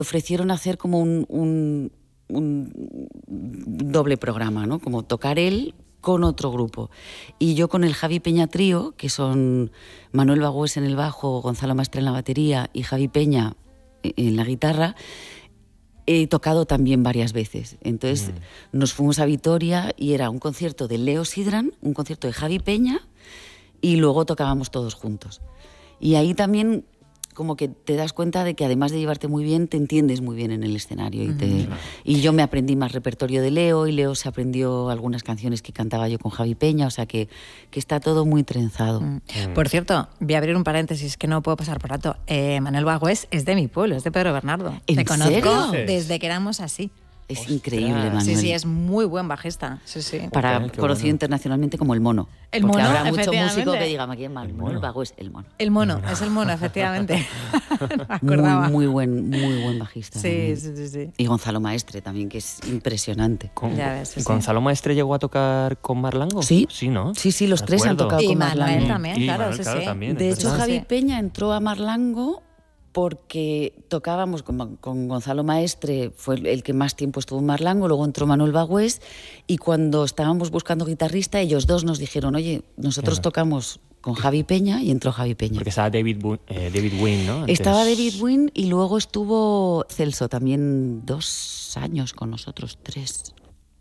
ofrecieron hacer como un doble programa, ¿no? Como tocar él con otro grupo. Y yo con el Javi Peña Trío, que son Manuel Bagüés en el bajo, Gonzalo Maestre en la batería y Javi Peña en la guitarra, he tocado también varias veces. Entonces nos fuimos a Vitoria y era un concierto de Leo Sidran, un concierto de Javi Peña y luego tocábamos todos juntos. Y ahí también como que te das cuenta de que además de llevarte muy bien, te entiendes muy bien en el escenario. Y yo me aprendí más repertorio de Leo y Leo se aprendió algunas canciones que cantaba yo con Javi Peña, o sea que está todo muy trenzado. Por cierto, voy a abrir un paréntesis que no puedo pasar por alto. Manuel Bagüés es de mi pueblo, es de Pedro Bernardo. Te conozco desde que éramos así. Es increíble, Manuel. Sí, es muy buen bajista. Sí. Conocido internacionalmente como el Mono. El Mono, habrá mucho músico que diga, ¿quién más? Manuel Bagüés, el Mono. El Mono, es el Mono, efectivamente. Me acordaba. Muy buen bajista. Sí. Y Gonzalo Maestre también, que es impresionante. Ya ves, ¿Gonzalo Maestre llegó a tocar con Marlango? Sí. Sí, ¿no? Sí, los tres han tocado con Marlango. Y Manuel también, claro, sí. También, de hecho, Javi Peña entró a Marlango porque tocábamos con Gonzalo Maestre, fue el que más tiempo estuvo en Marlango, luego entró Manuel Bagüés, y cuando estábamos buscando guitarrista, ellos dos nos dijeron, oye, nosotros tocamos con Javi Peña, y entró Javi Peña. Porque estaba David Wynn, ¿no? Antes. Estaba David Wynn y luego estuvo Celso también 2 años con nosotros, 3.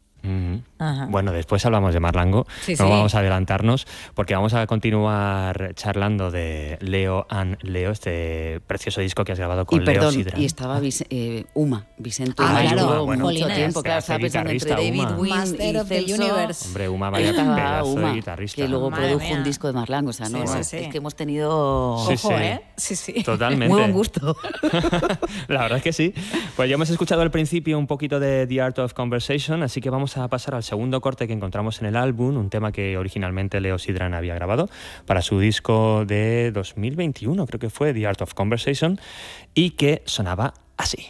Bueno, después hablamos de Marlango, vamos a adelantarnos porque vamos a continuar charlando de Leo and Leo, este precioso disco que has grabado con Leo Sidran. Y estaba Vicente Uma. Claro, mucho tiempo, claro, estaba pensando entre David Wynn Master of the Universe. Hombre, Uma, vaya pedazo de guitarrista. Que luego produjo un disco de Marlango, o sea, no, es que hemos tenido... Ojo, Sí. Totalmente. Muy buen gusto. La verdad es que sí. Pues ya hemos escuchado al principio un poquito de The Art of Conversation, así que vamos a pasar al segundo corte que encontramos en el álbum, un tema que originalmente Leo Sidran había grabado para su disco de 2021, creo que fue The Art of Conversation, y que sonaba así.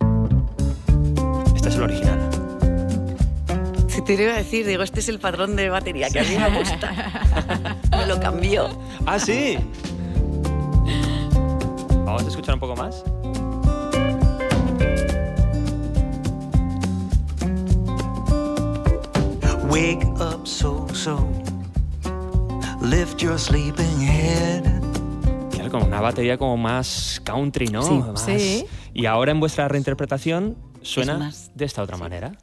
Este es el original. Si te iba a decir, digo, este es el patrón de batería que a mí me gusta. Me lo cambió. ¿Ah, sí? Vamos a escuchar un poco más. Wake up, so, lift your sleeping head. Claro, con una batería como más country, ¿no? Sí. Más... Sí. Y ahora en vuestra reinterpretación suena de esta otra manera.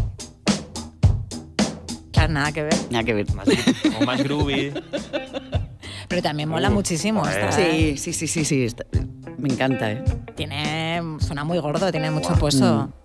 Claro, nada que ver. Nada que ver. Como más groovy. Pero también mola muchísimo. Sí. Me encanta, Suena muy gordo, tiene mucho peso.